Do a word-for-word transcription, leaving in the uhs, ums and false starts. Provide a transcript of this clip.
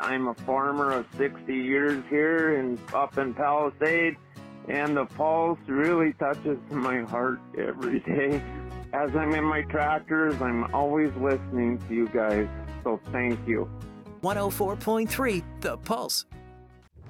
I'm a farmer of sixty years here in up in Palisade, and the Pulse really touches my heart every day. As I'm in my tractors, I'm always listening to you guys, so thank you. one oh four point three The Pulse.